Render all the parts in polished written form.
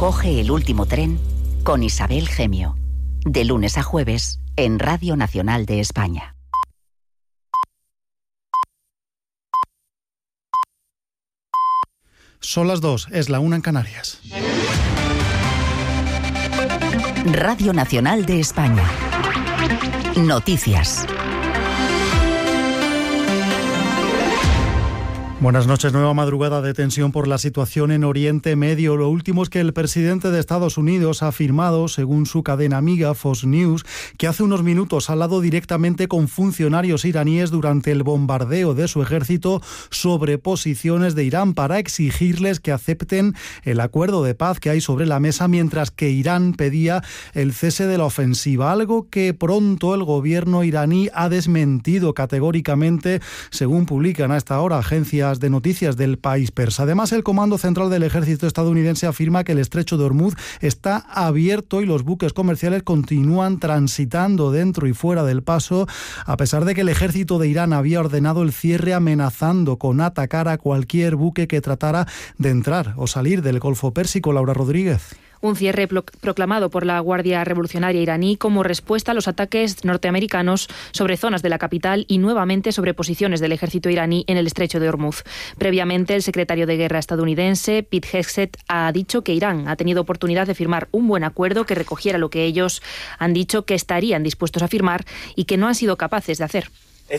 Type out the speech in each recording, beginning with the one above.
Coge el último tren con Isabel Gemio. De lunes a jueves en Radio Nacional de España. Son las 2, es la 1 en Canarias. Radio Nacional de España. Noticias. Buenas noches. Nueva madrugada de tensión por la situación en Oriente Medio. Lo último es que el presidente de Estados Unidos ha afirmado, según su cadena amiga Fox News, que hace unos minutos ha hablado directamente con funcionarios iraníes durante el bombardeo de su ejército sobre posiciones de Irán para exigirles que acepten el acuerdo de paz que hay sobre la mesa, mientras que Irán pedía el cese de la ofensiva, algo que pronto el gobierno iraní ha desmentido categóricamente, según publican a esta hora agencias de noticias del país persa. Además, el Comando Central del Ejército estadounidense afirma que el estrecho de Hormuz está abierto y los buques comerciales continúan transitando dentro y fuera del paso, a pesar de que el ejército de Irán había ordenado el cierre, amenazando con atacar a cualquier buque que tratara de entrar o salir del Golfo Pérsico. Laura Rodríguez. Un cierre proclamado por la Guardia Revolucionaria iraní como respuesta a los ataques norteamericanos sobre zonas de la capital y nuevamente sobre posiciones del ejército iraní en el estrecho de Hormuz. Previamente, el secretario de Guerra estadounidense, Pete Hegseth, ha dicho que Irán ha tenido oportunidad de firmar un buen acuerdo que recogiera lo que ellos han dicho que estarían dispuestos a firmar y que no han sido capaces de hacer.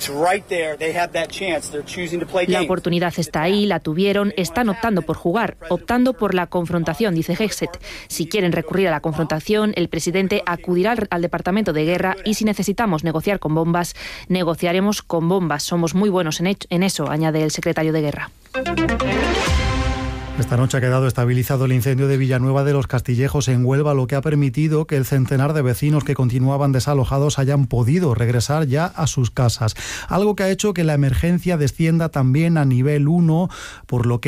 La oportunidad está ahí, la tuvieron, están optando por jugar, optando por la confrontación, dice Hegseth. Si quieren recurrir a la confrontación, el presidente acudirá al Departamento de Guerra y si necesitamos negociar con bombas, negociaremos con bombas. Somos muy buenos en eso, añade el secretario de Guerra. Esta noche ha quedado estabilizado el incendio de Villanueva de los Castillejos en Huelva, lo que ha permitido que el centenar de vecinos que continuaban desalojados hayan podido regresar ya a sus casas. Algo que ha hecho que la emergencia descienda también a nivel 1, por lo que